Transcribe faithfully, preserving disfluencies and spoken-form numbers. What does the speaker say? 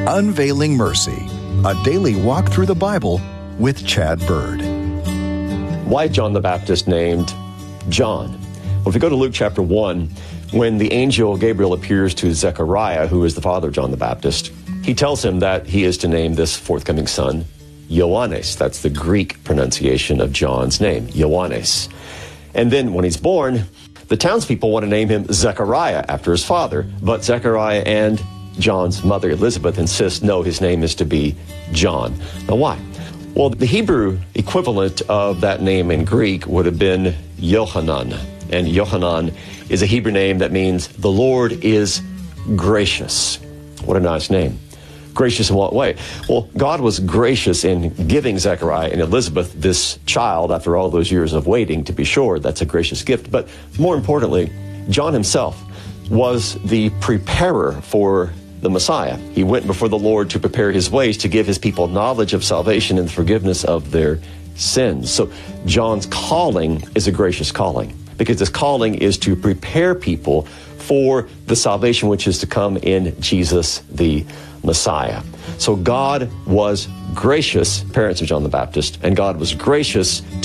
Unveiling Mercy, a daily walk through the Bible with Chad Bird. Why John the Baptist named John? Well, if we go to Luke chapter one, when the angel Gabriel appears to Zechariah, who is the father of John the Baptist, he tells him that he is to name this forthcoming son Ioannes. That's the Greek pronunciation of John's name, Ioannes. And then when he's born, the townspeople want to name him Zechariah after his father, but Zechariah and John's mother Elizabeth insist, no, his name is to be John. Now why? Well, the Hebrew equivalent of that name in Greek would have been Yohanan. And Yohanan is a Hebrew name that means the Lord is gracious. What a nice name. Gracious in what way? Well, God was gracious in giving Zechariah and Elizabeth this child after all those years of waiting, to be sure. That's a gracious gift. But more importantly, John himself was the preparer for the Messiah. He went before the Lord to prepare his ways, to give his people knowledge of salvation and the forgiveness of their sins. So John's calling is a gracious calling, because his calling is to prepare people for the salvation which is to come in Jesus the Messiah. So God was gracious, parents of John the Baptist, and God was gracious